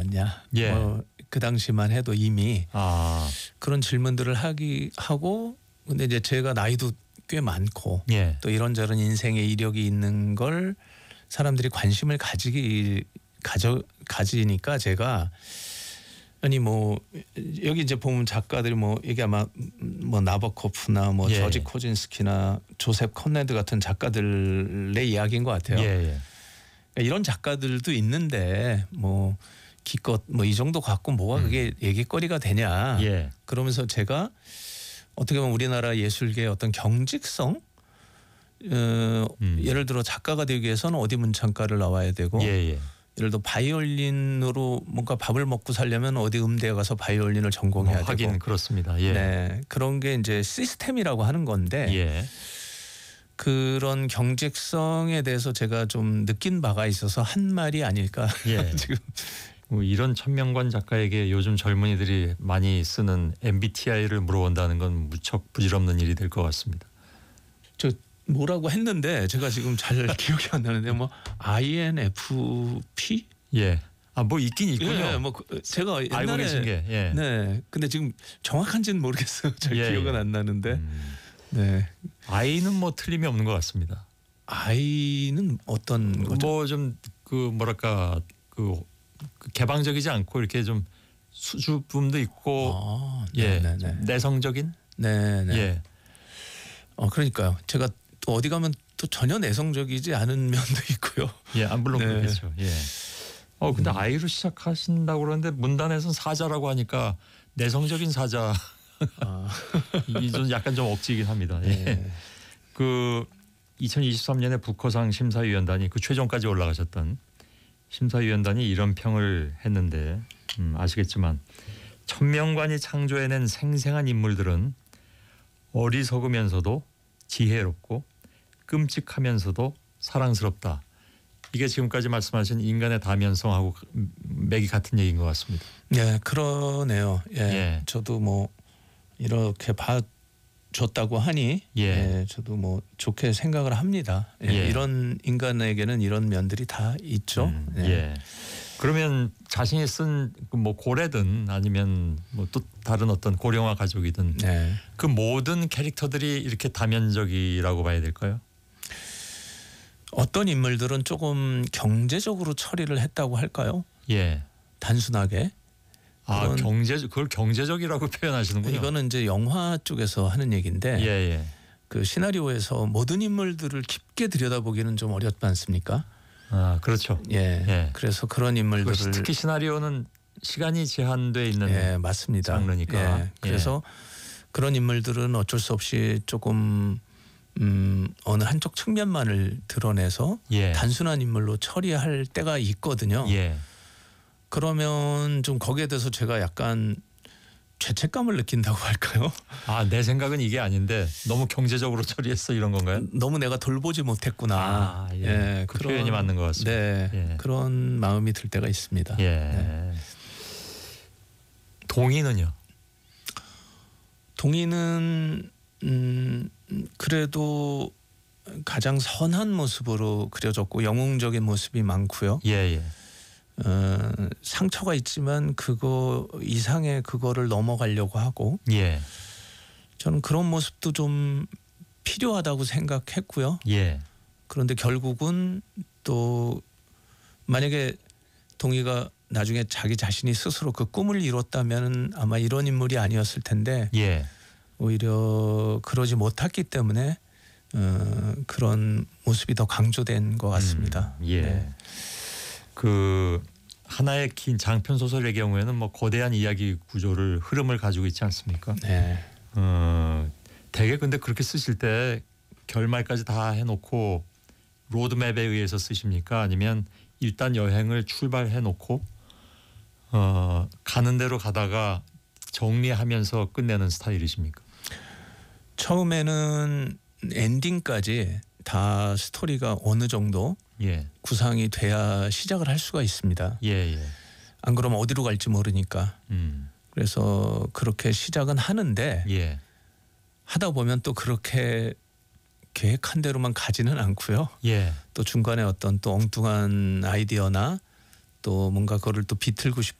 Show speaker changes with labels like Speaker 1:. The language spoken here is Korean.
Speaker 1: 않냐.
Speaker 2: 예.
Speaker 1: 그 당시만 해도 이미
Speaker 2: 아,
Speaker 1: 그런 질문들을 하고 근데 이제 제가 나이도 꽤 많고
Speaker 2: 예.
Speaker 1: 또 이런저런 인생의 이력이 있는 걸 사람들이 관심을 가지니까 제가 아니 뭐 여기 이제 보면 작가들이 뭐 이게 아마 뭐 나버코프나 뭐
Speaker 2: 예.
Speaker 1: 저지 코진스키나 조셉 컨레드 같은 작가들의 이야기인 것 같아요.
Speaker 2: 예, 예.
Speaker 1: 그러니까 이런 작가들도 있는데 뭐 기껏 뭐 이 정도 갖고 뭐가 그게 얘기거리가 되냐.
Speaker 2: 예.
Speaker 1: 그러면서 제가 어떻게 보면 우리나라 예술계의 어떤 경직성 예를 들어 작가가 되기 위해서는 어디 문창과를 나와야 되고
Speaker 2: 예, 예.
Speaker 1: 예를 들어 바이올린으로 뭔가 밥을 먹고 살려면 어디 음대에 가서 바이올린을 전공해야 되고
Speaker 2: 하긴 그렇습니다. 예.
Speaker 1: 네, 그런 게 이제 시스템이라고 하는 건데
Speaker 2: 예.
Speaker 1: 그런 경직성에 대해서 제가 좀 느낀 바가 있어서 한 말이 아닐까
Speaker 2: 예.
Speaker 1: 지금.
Speaker 2: 뭐 이런 천명관 작가에게 요즘 젊은이들이 많이 쓰는 MBTI를 물어본다는 건 무척 부질없는 일이 될 것 같습니다.
Speaker 1: 저 뭐라고 했는데 제가 지금 잘 기억이 안 나는데 뭐 INFP?
Speaker 2: 예. 아, 뭐 있긴 있군요.
Speaker 1: 예, 뭐 제가 옛날에
Speaker 2: 알고 계신 게. 예.
Speaker 1: 네, 근데 지금 정확한지는 모르겠어요. 잘
Speaker 2: 예,
Speaker 1: 기억은
Speaker 2: 예.
Speaker 1: 안 나는데. 네,
Speaker 2: I는 뭐 틀림이 없는 것 같습니다.
Speaker 1: I는 어떤 거죠?
Speaker 2: 뭐 좀 그 뭐랄까 그 개방적이지 않고 이렇게 좀 수줍음도 있고
Speaker 1: 아,
Speaker 2: 예,
Speaker 1: 네,
Speaker 2: 좀 내성적인.
Speaker 1: 네, 네.
Speaker 2: 예.
Speaker 1: 그러니까요. 제가 또 어디 가면 또 전혀 내성적이지 않은 면도 있고요.
Speaker 2: 예, 안 물론
Speaker 1: 네.
Speaker 2: 그렇겠죠. 예. 근데 I로 시작하신다고 그러는데 문단에서는 사자라고 하니까 내성적인 사자
Speaker 1: 아,
Speaker 2: 이 좀 약간 좀 억지이긴 합니다. 예.
Speaker 1: 네.
Speaker 2: 그 2023년에 부커상 심사위원단이 그 최종까지 올라가셨던 심사위원단이 이런 평을 했는데 아시겠지만 천명관이 창조해낸 생생한 인물들은 어리석으면서도 지혜롭고 끔찍하면서도 사랑스럽다. 이게 지금까지 말씀하신 인간의 다면성하고 맥이 같은 얘기인 것 같습니다.
Speaker 1: 네, 그러네요. 예,
Speaker 2: 예.
Speaker 1: 저도 뭐 이렇게 봐줬다고 하니
Speaker 2: 예.
Speaker 1: 예, 저도 뭐 좋게 생각을 합니다. 예,
Speaker 2: 예.
Speaker 1: 이런 인간에게는 이런 면들이 다 있죠.
Speaker 2: 예. 그러면 자신이 쓴 뭐 고래든 아니면 뭐 또 다른 어떤 고령화 가족이든
Speaker 1: 네.
Speaker 2: 그 모든 캐릭터들이 이렇게 다면적이라고 봐야 될까요?
Speaker 1: 어떤 인물들은 조금 경제적으로 처리를 했다고 할까요?
Speaker 2: 예.
Speaker 1: 단순하게.
Speaker 2: 아,
Speaker 1: 그런-
Speaker 2: 그걸 경제적이라고 표현하시는군요.
Speaker 1: 이거는 이제 영화 쪽에서 하는 얘기인데
Speaker 2: 예, 예.
Speaker 1: 그 시나리오에서 모든 인물들을 깊게 들여다보기는 좀 어렵지 않습니까?
Speaker 2: 아, 그렇죠.
Speaker 1: 예.
Speaker 2: 예.
Speaker 1: 그래서 그런 인물들을
Speaker 2: 특히 시나리오는 시간이 제한돼 있는
Speaker 1: 예, 맞습니다.
Speaker 2: 장르니까.
Speaker 1: 예, 그래서 그런 인물들은 어쩔 수 없이 조금 어느 한쪽 측면만을 드러내서
Speaker 2: 예.
Speaker 1: 단순한 인물로 처리할 때가 있거든요.
Speaker 2: 예.
Speaker 1: 그러면 좀 거기에 대해서 제가 약간 죄책감을 느낀다고 할까요?
Speaker 2: 아, 내 생각은 이게 아닌데 너무 경제적으로 처리했어 이런 건가요?
Speaker 1: 너무 내가 돌보지 못했구나.
Speaker 2: 아, 예. 그 표현이 맞는 것 같습니다.
Speaker 1: 네,
Speaker 2: 예.
Speaker 1: 그런 마음이 들 때가 있습니다.
Speaker 2: 예.
Speaker 1: 네.
Speaker 2: 동의는요?
Speaker 1: 동의는 그래도 가장 선한 모습으로 그려졌고 영웅적인 모습이 많고요.
Speaker 2: 예, 예.
Speaker 1: 상처가 있지만 그거 이상의 그거를 넘어가려고 하고
Speaker 2: 예.
Speaker 1: 저는 그런 모습도 좀 필요하다고 생각했고요.
Speaker 2: 예.
Speaker 1: 그런데 결국은 또 만약에 동희가 나중에 자기 자신이 스스로 그 꿈을 이뤘다면 아마 이런 인물이 아니었을 텐데
Speaker 2: 예.
Speaker 1: 오히려 그러지 못했기 때문에 그런 모습이 더 강조된 것 같습니다.
Speaker 2: 예.
Speaker 1: 네.
Speaker 2: 그 하나의 긴 장편 소설의 경우에는 뭐 거대한 이야기 구조를 흐름을 가지고 있지 않습니까?
Speaker 1: 네.
Speaker 2: 되게 근데 그렇게 쓰실 때 결말까지 다 해놓고 로드맵에 의해서 쓰십니까? 아니면 일단 여행을 출발해 놓고 가는 대로 가다가 정리하면서 끝내는 스타일이십니까?
Speaker 1: 처음에는 엔딩까지 다 스토리가 어느 정도
Speaker 2: 예.
Speaker 1: 구상이 돼야 시작을 할 수가 있습니다.
Speaker 2: 예, 예.
Speaker 1: 안 그러면 어디로 갈지 모르니까. 그래서 그렇게 시작은 하는데
Speaker 2: 예.
Speaker 1: 하다 보면 또 그렇게 계획한 대로만 가지는 않고요.
Speaker 2: 예.
Speaker 1: 또 중간에 어떤 또 엉뚱한 아이디어나 또 뭔가 그거를 또 비틀고